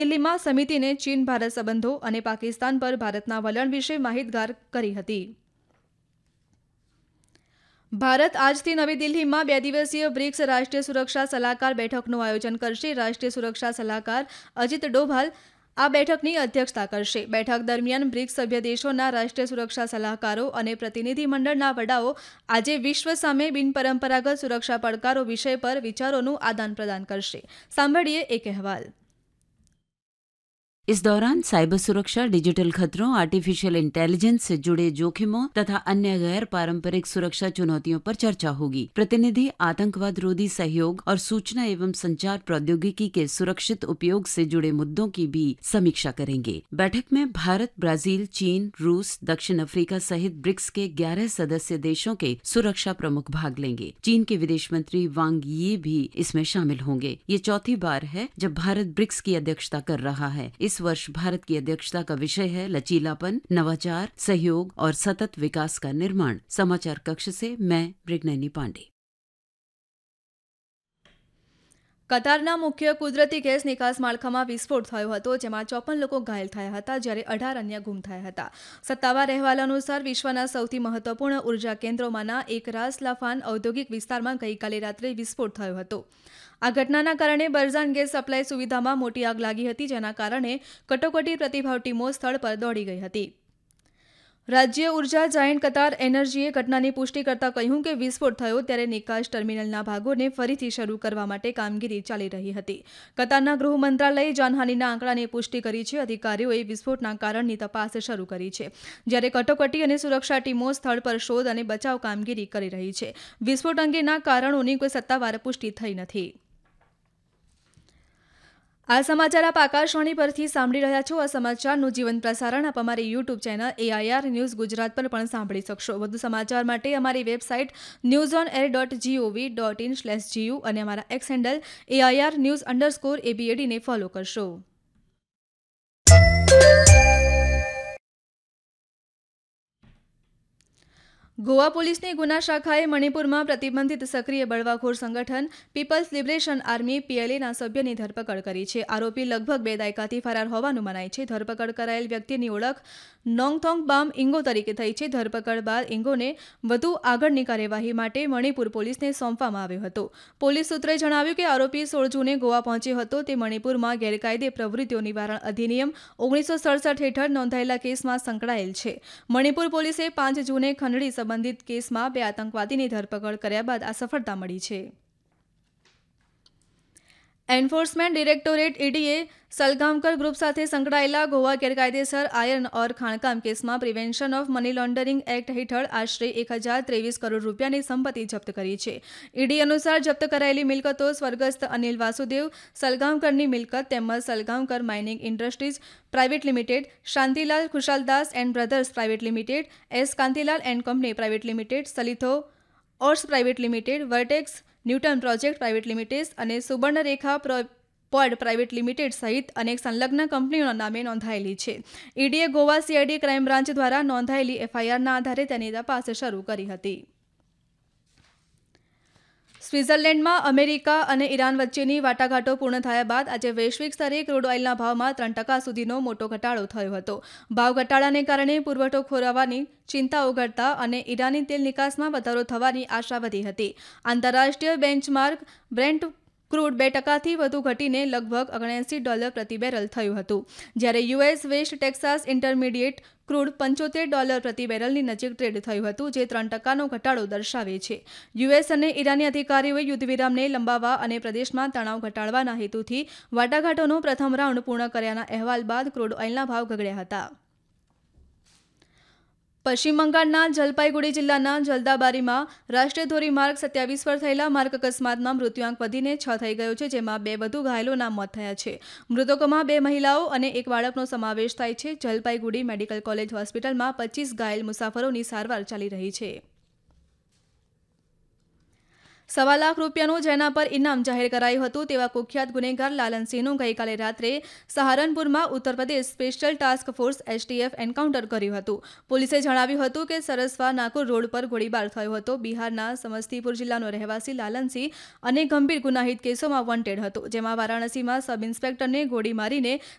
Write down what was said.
દિલ્હીમાં સમિતિને ચીન ભારત સંબંધો અને પાકિસ્તાન પર ભારતના વલણ વિશે માહિતગાર કરી હતી। ભારત આજથી નવી દિલ્હીમાં 2 દિવસીય બ્રિક્સ રાષ્ટ્રીય સુરક્ષા સલાહકાર બેઠકનું આયોજન કરશે। રાષ્ટ્રીય સુરક્ષા સલાહકાર અજીત ડોભાલ આ બેઠકની અધ્યક્ષતા કરશે। બેઠક દરમિયાન બ્રિક્સ સભ્ય દેશોના રાષ્ટ્રીય સુરક્ષા સલાહકારો અને પ્રતિનિધિમંડળના વડાઓ આજે વિશ્વ સામે બિનપરંપરાગત સુરક્ષા પડકારો વિષય પર વિચારોનું આદાન પ્રદાન કરશે। સાંભળીએ એક અહેવાલ। इस दौरान साइबर सुरक्षा, डिजिटल खतरों, आर्टिफिशियल इंटेलिजेंस से जुड़े जोखिमों तथा अन्य गैर पारंपरिक सुरक्षा चुनौतियों पर चर्चा होगी। प्रतिनिधि आतंकवाद रोधी सहयोग और सूचना एवं संचार प्रौद्योगिकी के सुरक्षित उपयोग से जुड़े मुद्दों की भी समीक्षा करेंगे। बैठक में भारत, ब्राजील, चीन, रूस, दक्षिण अफ्रीका सहित ब्रिक्स के 11 सदस्य देशों के सुरक्षा प्रमुख भाग लेंगे। चीन के विदेश मंत्री वांग यी भी इसमें शामिल होंगे। ये चौथी बार है जब भारत ब्रिक्स की अध्यक्षता कर रहा है। इस वर्ष भारत की अध्यक्षता का विषय है लचीलापन, नवाचार, सहयोग और सतत विकास का निर्माण। समाचार कक्ष से मैं मृगनयनी पांडे। કતારના મુખ્ય કુદરતી ગેસ નિકાસ માળખામાં વિસ્ફોટ થયો હતો, જેમાં 54 લોકો ઘાયલ થયા હતા, જ્યારે 18 અન્ય ગુમ થયા હતા। સત્તાવાર અહેવાલ અનુસાર વિશ્વના સૌથી મહત્વપૂર્ણ ઉર્જા કેન્દ્રોમાંના એક રાસ લાફાન ઔદ્યોગિક વિસ્તારમાં ગઈકાલે રાત્રે વિસ્ફોટ થયો હતો। આ ઘટનાના કારણે બરઝાન ગેસ સપ્લાય સુવિધામાં મોટી આગ લાગી હતી, જેના કારણે કટોકટી પ્રતિભાવ ટીમો સ્થળ પર દોડી ગઈ હતી। રાજ્ય ઉર્જા જાયન્ટ કતાર એનર્જીએ ઘટનાની પુષ્ટિ કરતા કહ્યું કે વિસ્ફોટ થયો ત્યારે નિકાસ ટર્મિનલના ભાગોને ફરીથી શરૂ કરવા માટે કામગીરી ચાલી રહી હતી। કતારના ગૃહ મંત્રાલયે જાનહાનિના આંકડાની પુષ્ટિ કરી છે। અધિકારીઓએ વિસ્ફોટના કારણની તપાસ શરૂ કરી છે, જ્યારે કટોકટી અને સુરક્ષા ટીમો સ્થળ પર શોધ અને બચાવ કામગીરી કરી રહી છે। વિસ્ફોટ અંગેના કારણોની કોઈ સત્તાવાર પુષ્ટિ થઈ નથી। આ સમાચાર આપ આકાશવાણી પરથી સાંભળી રહ્યા છો। આ સમાચારનું જીવંત પ્રસારણ આપ અમારી YouTube channel AIR news Gujarat પર પણ સાંભળી શકશો। વધુ સમાચાર માટે અમારી વેબસાઇટ newsonair.gov.in/gu અને અમારા એક્સ હેન્ડલ AIR_news_ABAD ને ફોલો કરશો। ગોવા પોલીસની ગુના શાખાએ મણિપુરમાં પ્રતિબંધિત સક્રિય બળવાખોર સંગઠન પીપલ્સ લિબરેશન આર્મી PLAના સભ્યની ધરપકડ કરી છે। આરોપી લગભગ 2 દાયકાથી ફરાર હોવાનું મનાય છે। ધરપકડ કરાયેલ વ્યક્તિની ઓળખ નોંગથોંગ બામ ઇંગો તરીકે થઈ છે। ધરપકડ બાદ ઇંગોને વધુ આગળની કાર્યવાહી માટે મણિપુર પોલીસને સોંપવામાં આવ્યો હતો। પોલીસ સૂત્રોએ જણાવ્યું કે આરોપી 16 જૂને ગોવા પહોંચ્યો હતો। તે મણિપુરમાં ગેરકાયદે પ્રવૃત્તિઓ નિવારણ અધિનિયમ 1967 હેઠળ નોંધાયેલા કેસમાં સંકળાયેલ છે। મણિપુર પોલીસે 5 જૂને ખંડણી સંબંધિત કેસમાં 2 આતંકવાદીની ધરપકડ કર્યા બાદ આ સફળતા મળી છે। એન્ફોર્સમેન્ટ ડિરેક્ટોરેટ EDએ સલગામકર ગ્રુપ સાથે સંકળાયેલા ગોવા ગેરકાયદેસર આયર્ન ઓર ખાણકામ કેસમાં prevention of money laundering act હેઠળ આશરે 1023 કરોડ રૂપિયાની સંપત્તિ જપ્ત કરી છે। ED અનુસાર જપ્ત કરાયેલી મિલકતો સ્વર્ગસ્થ અનિલ વાસુદેવ સલગામકરની મિલકત તેમજ સલગામકર mining industries private limited, Shantilal Khushaldas and brothers private limited, S Kantilal and company private limited, સલિથો ઓર્સ private limited, vertex newton project private limited અને સુબર્ણરેખા પોડ પ્રાઇવેટ લિમિટેડ સહિત અનેક સંલગ્ન કંપનીઓના નામે નોંધાયેલી છે। EDએ ગોવા CID ક્રાઇમ બ્રાન્ચ દ્વારા નોંધાયેલી FIRના આધારે તેની તપાસ શરૂ કરી હતી। સ્વિટ્ઝરલેન્ડમાં અમેરિકા અને ઈરાન વચ્ચેની વાટાઘાટો પૂર્ણ થયા બાદ આજે વૈશ્વિક સ્તરે ક્રૂડ ઓઇલના ભાવમાં 3% સુધીનો મોટો ઘટાડો થયો હતો। ભાવ ઘટાડાને કારણે પુરવઠો ખોરવવાની ચિંતા ઓગળતા અને ઈરાની તેલ નિકાસમાં વધારો થવાની આશા વધી હતી। આંતરરાષ્ટ્રીય બેન્ચમાર્ક બ્રેન્ટ ક્રૂડ 2%થી વધુ ઘટીને લગભગ $79 પ્રતિ બેરલ થયું હતું, જ્યારે US waste Texas intermediate crude $75 પ્રતિ બેરલની નજીક ટ્રેડ થયું હતું, જે 3%નો ઘટાડો દર્શાવે છે। US અને ઈરાની અધિકારીઓએ યુદ્ધવિરામને લંબાવવા અને પ્રદેશમાં તણાવ ઘટાડવાના હેતુથી વાટાઘાટોનો પ્રથમ રાઉન્ડ પૂર્ણ કર્યાના અહેવાલ બાદ ક્રૂડ ઓઇલના ભાવ ગગડ્યા હતા। પશ્ચિમ બંગાળના જલપાઈગુડી જિલ્લાના જલદાબારીમાં રાષ્ટ્રીય ધોરીમાર્ગ 27 પર થયેલા માર્ગ અકસ્માતમાં મૃત્યુઆંક વધીને 6 થઈ ગયો છે, જેમાં 2 વધુ ઘાયલોના મોત થયા છે। મૃતકોમાં 2 મહિલાઓ અને 1 બાળકનો સમાવેશ થાય છે। જલપાઈગુડી મેડિકલ કોલેજ હોસ્પિટલમાં 25 ઘાયલ મુસાફરોની સારવાર ચાલી રહી છે। ₹1.25 લાખ જેના પર ઇનામ જાહેર કરાયું હતું તેવા કુખ્યાત ગુનેગાર લાલનસિંહનું ગઈકાલે રાત્રે સહારનપુરમાં Uttar Pradesh special task force STF encounter કર્યું હતું। પોલીસે જણાવ્યું હતું કે સરસવા નાકુર રોડ પર ગોળીબાર થયો હતો। બિહારના સમસ્તીપુર જિલ્લાનો રહેવાસી લાલનસિંહ અનેક ગંભીર ગુનાહિત કેસોમાં વોન્ટેડ હતો, જેમાં વારાણસીમાં સબ ઇન્સ્પેક્ટરને ગોળી મારીને